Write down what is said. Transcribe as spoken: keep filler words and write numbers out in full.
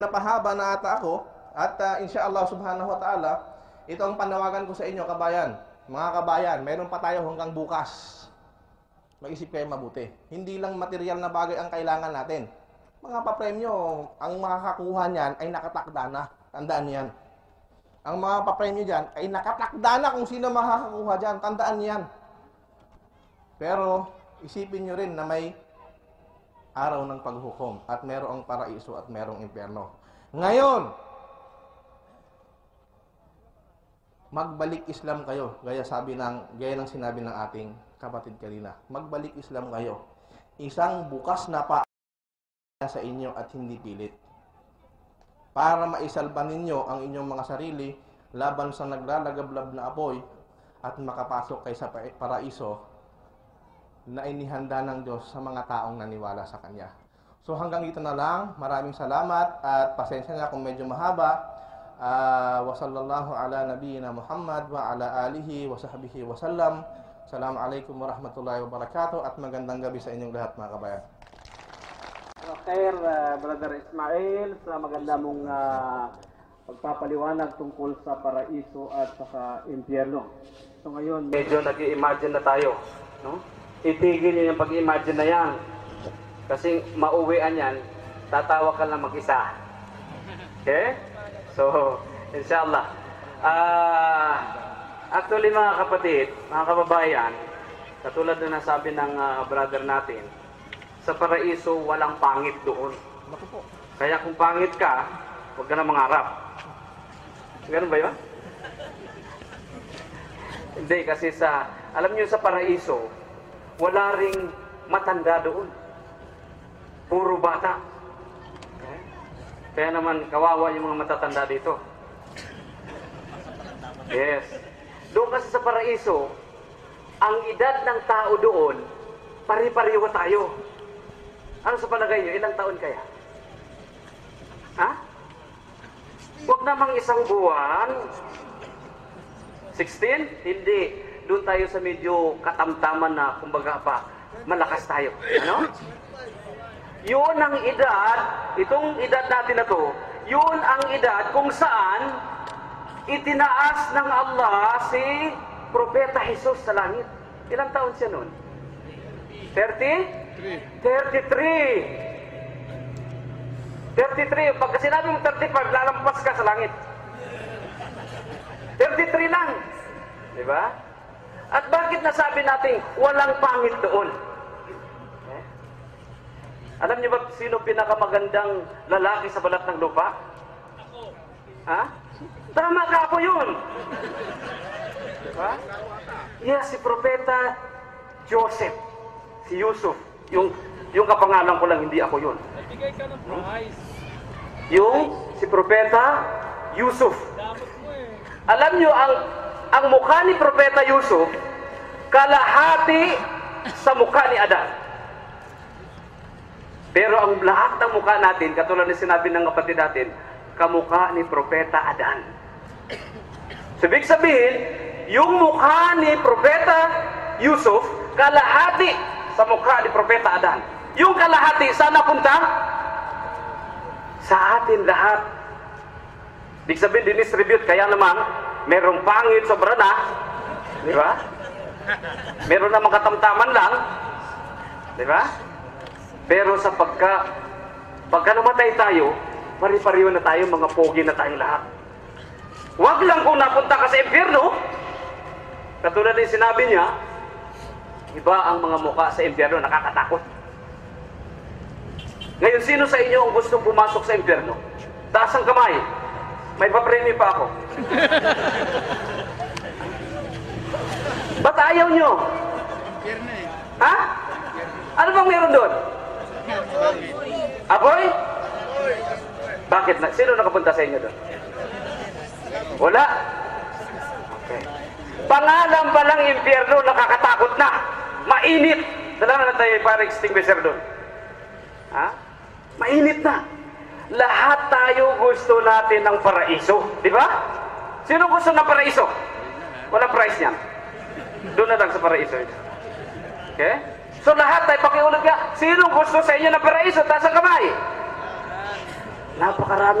Napahaba na ata ako at uh, inshallah subhanahu wa ta'ala, ito ang panawagan ko sa inyo, kabayan. Mga kabayan, meron pa tayo hanggang bukas. Mag-isip kayo mabuti. Hindi lang material na bagay ang kailangan natin. Mga papremyo, ang makakakuha niyan ay nakatakda na. Tandaan niyan. Ang mga papremyo dyan ay nakatakda na kung sino makakakuha dyan. Tandaan niyan. Pero isipin nyo rin na may araw ng paghukom at merong paraiso at merong impyerno. Ngayon, magbalik Islam kayo, gaya sabi ng gaya ng sinabi ng ating kapatid kanina. Magbalik Islam kayo. Isang bukas na pa sa inyo at hindi pilit. Para maisalba ninyo ang inyong mga sarili laban sa naglalagablab na apoy at makapasok kayo sa paraiso na inihanda ng Diyos sa mga taong naniwala sa Kanya. So hanggang dito na lang. Maraming salamat at pasensya na kung medyo mahaba. Uh, wa sallallahu ala nabiyyina Muhammad wa ala alihi wa sahbihi wa sallam. Assalamualaikum warahmatullahi wabarakatuh at magandang gabi sa inyong lahat, mga kabayan. Okay, uh, Brother Ismail, sa maganda mong uh, pagpapaliwanag tungkol sa paraiso at saka impyerno. So ngayon, medyo nag-i-imagine na tayo, no? Itigil niyo yung pag-imagine na yan. Kasi mauwian yan, tatawa ka lang mag-isa. Okay? So, inshallah. Uh, actually mga kapatid, mga kababayan, katulad na nasabi ng uh, brother natin, sa paraiso walang pangit doon. Kaya kung pangit ka, huwag ka na mangarap. Ganun ba yun? Hindi, kasi sa, alam niyo sa paraiso, wala ring matanda doon. Puro bata. Okay? Kaya naman kawawa yung mga matatanda dito. Yes. Doon kasi sa paraiso, ang edad ng tao doon, pari-pariwa tayo. Ano sa palagay nyo? Ilang taon kaya? Ha? Huwag namang isang buwan. sixteen? Hindi. Doon tayo sa medyo katamtaman na, kumbaga pa, malakas tayo. Ano? Yun ang edad, itong edad natin na to, yun ang edad kung saan itinaas ng Allah si Propeta Jesus sa langit. Ilang taon siya noon? thirty? thirty-three. thirty-three. Pagka sinabi mo thirty-five, lalampas ka sa langit. thirty-three lang. Diba? At bakit nasabi natin walang pangit doon? Eh? Alam niyo ba sino pinakamagandang lalaki sa balat ng lupa? Ako. Ha? Tama ka, ako yun. Diba? Yes, si Propeta Joseph. Si Yusuf. Yung, yung kapangalan ko lang, hindi ako yun. Nabigay ka ng prize. Yung si Propeta Yusuf. Alam niyo, ang ang mukha ni Propeta Yusuf, kalahati sa mukha ni Adan. Pero ang lahat ng mukha natin, katulad na sinabi ng kapatid natin, kamukha ni Propeta Adan. So, ibig sabihin, yung mukha ni Propeta Yusuf, kalahati sa mukha ni Propeta Adan. Yung kalahati, saan napunta? Sa atin lahat. Ibig sabihin, dinistribute, kaya naman, merong pangit sobra na, di ba? Meron namang katamtaman lang, di ba? Pero sa pagka pagka namatay tayo, pari-pariyo na tayo, mga pogi na tayong lahat. Huwag lang kung napunta ka sa impyerno, katulad din sinabi niya, iba ang mga mukha sa impyerno, nakakatakot. Ngayon, sino sa inyo ang gustong pumasok sa impyerno? Taas ang kamay. May papremyo pa ako. Ba't ayaw nyo? Ha? Ano bang meron doon? Apoy? Bakit? Na? Sino nakapunta sa inyo doon? Wala? Okay. Pangalan pa lang impyerno, nakakatakot na. Mainit. Dala na tayo para extinguisher doon. Ha? Mainit na. Lahat tayo gusto natin ng paraiso. Di ba? Sino gusto ng paraiso? Walang price niyan. Doon na lang sa paraiso. Okay? So lahat tayo, pakiulit ka. Sino gusto sa inyo ng paraiso? Taas ang kamay. Napakarami